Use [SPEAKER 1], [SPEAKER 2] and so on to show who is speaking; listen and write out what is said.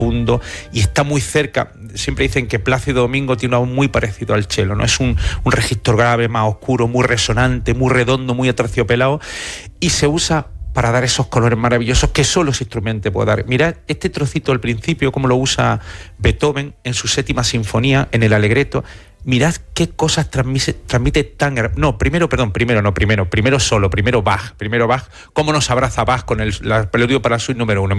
[SPEAKER 1] y está muy cerca. Siempre dicen que Plácido Domingo tiene algo muy parecido al cello, ¿no? Es un registro grave, más oscuro, muy resonante, muy redondo, muy aterciopelado, y se usa para dar esos colores maravillosos que solo ese instrumento puede dar. Mirad este trocito al principio, cómo lo usa Beethoven en su 7ª sinfonía, en el Allegretto. Mirad qué cosas transmite tan... Primero Bach, cómo nos abraza Bach con el preludio para suite número 1.